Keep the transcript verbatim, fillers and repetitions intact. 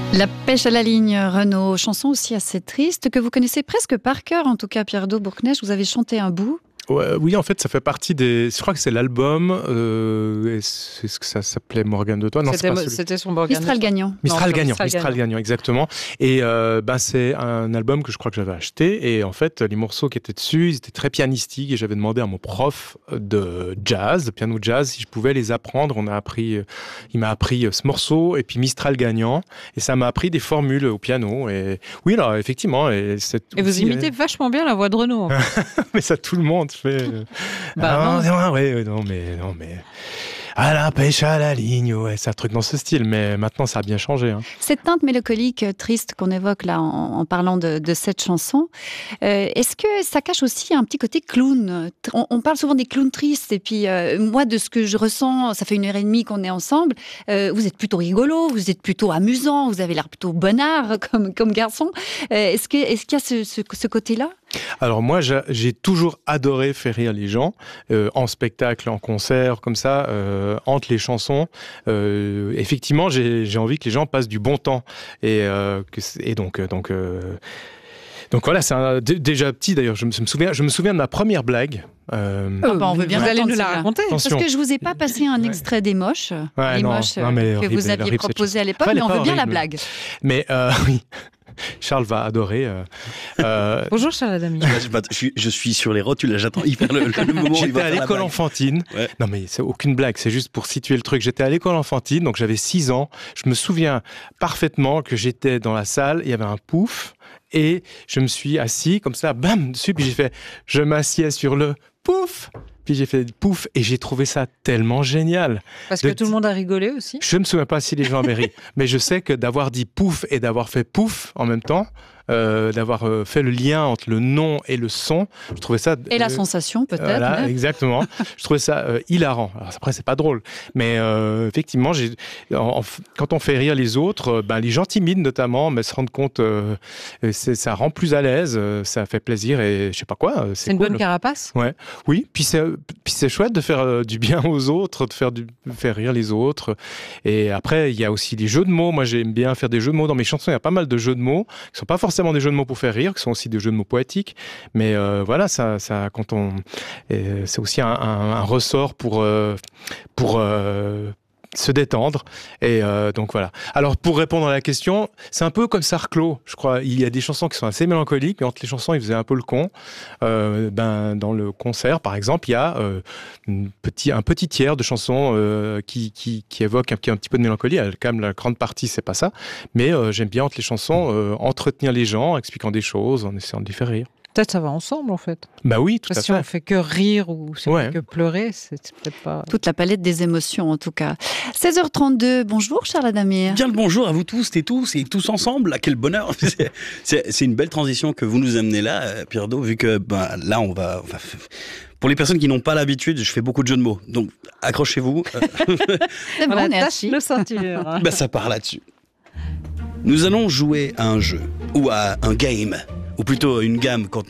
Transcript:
La pêche à la ligne, Renaud, chanson aussi assez triste que vous connaissez presque par cœur, en tout cas Pierre Do Bourknecht, vous avez chanté un bout. Ouais, oui, en fait, ça fait partie des. Je crois que c'est l'album. Euh, c'est ce que ça s'appelait Morgane de Toi. Non, c'était, c'est pas celui... c'était son Morgane. Mistral gagnant. Mistral non, gagnant. Mistral, Mistral gagnant. gagnant, exactement. Et euh, ben c'est un album que je crois que j'avais acheté. Et en fait, les morceaux qui étaient dessus, ils étaient très pianistiques. Et j'avais demandé à mon prof de jazz, de piano jazz, si je pouvais les apprendre. On a appris. Il m'a appris ce morceau et puis Mistral gagnant. Et ça m'a appris des formules au piano. Et oui, alors effectivement. Et, c'est et vous aussi, imitez euh... vachement bien la voix de Renaud. Mais ça, tout le monde fait. Bah, ah, non. non, ouais, non, mais, non, mais. À la pêche à la ligne, ouais, c'est un truc dans ce style, mais maintenant ça a bien changé. Hein. Cette teinte mélancolique triste qu'on évoque là en, en parlant de, de cette chanson, euh, est-ce que ça cache aussi un petit côté clown ? on, on parle souvent des clowns tristes, et puis euh, moi, de ce que je ressens, ça fait une heure et demie qu'on est ensemble, euh, vous êtes plutôt rigolo, vous êtes plutôt amusant, vous avez l'air plutôt bonnard comme, comme garçon. Euh, est-ce, que, est-ce qu'il y a ce, ce, ce côté-là ? Alors moi, j'ai toujours adoré faire rire les gens, euh, en spectacle, en concert, comme ça, euh, entre les chansons. Euh, effectivement, j'ai, j'ai envie que les gens passent du bon temps. Et, euh, que, et donc... donc euh, Donc voilà, c'est un, d- déjà petit d'ailleurs, je me, je me souviens, je me souviens de ma première blague. Euh, ah bah on veut bien vous allez nous la celle-là. raconter. Parce que je vous ai pas passé un extrait des moches, ouais, les non, moches non, mais que horrible, vous aviez horrible, proposé à l'époque, enfin, mais on veut bien horrible. la blague. Mais euh, oui, Charles va adorer. Euh, euh, Bonjour Charles Adami. Je, je, suis, je suis sur les rotules, j'attends hyper le, le, le moment où il J'étais va à faire la l'école blague. enfantine. Ouais. Non mais c'est aucune blague, c'est juste pour situer le truc. J'étais à l'école enfantine, donc j'avais six ans. Je me souviens parfaitement que j'étais dans la salle, il y avait un pouf, et je me suis assis comme ça, bam, dessus, puis j'ai fait, je m'assieds sur le pouf. Puis j'ai fait pouf, et j'ai trouvé ça tellement génial. Parce que de... tout le monde a rigolé aussi. Je ne me souviens pas si les gens avaient ri, mais je sais que d'avoir dit pouf et d'avoir fait pouf en même temps, euh, d'avoir euh, fait le lien entre le nom et le son, je trouvais ça... Et la euh, sensation peut-être. Voilà, hein. exactement. Je trouvais ça euh, hilarant. Alors après, c'est pas drôle, mais euh, effectivement, j'ai, en, en, quand on fait rire les autres, euh, ben, les gens timides notamment, mais se rendent compte, euh, c'est, ça rend plus à l'aise, euh, ça fait plaisir et je sais pas quoi. C'est, c'est une cool. bonne carapace. Ouais, oui. Puis c'est, puis c'est chouette de faire euh, du bien aux autres, de faire du, de faire rire les autres. Et après, il y a aussi des jeux de mots. Moi, j'aime bien faire des jeux de mots dans mes chansons. Il y a pas mal de jeux de mots qui sont pas forcément des jeux de mots pour faire rire, qui sont aussi des jeux de mots poétiques. Mais euh, voilà, ça, ça, quand on, et c'est aussi un, un, un ressort pour euh, pour euh, se détendre. Et euh, donc voilà. Alors pour répondre à la question, c'est un peu comme Sarclot, je crois. Il y a des chansons qui sont assez mélancoliques, mais entre les chansons, il faisait un peu le con. Euh, ben dans le concert, par exemple, il y a euh, une petit, un petit tiers de chansons euh, qui, qui, qui évoquent un, qui un petit peu de mélancolie. Quand même, la grande partie, c'est pas ça. Mais euh, j'aime bien entre les chansons euh, entretenir les gens, en expliquant des choses, en essayant de les faire rire. Peut-être ça va ensemble en fait. Bah oui, tout Parce à que si fait. on fait que rire ou si on Ouais. fait que pleurer, c'est, c'est peut-être pas... Toute la palette des émotions en tout cas. seize heures trente-deux, bonjour Charles Adami. Bien le bonjour à vous tous et tous et tous ensemble, là, quel bonheur. c'est, c'est, c'est une belle transition que vous nous amenez là, euh, Pierre Do, vu que ben, là on va, on va... Pour les personnes qui n'ont pas l'habitude, je fais beaucoup de jeux de mots, donc accrochez-vous. C'est bon, On attache merci. le ceinture. Ben, ça part là-dessus. Nous allons jouer à un jeu, ou à un game, ou plutôt à une gamme quand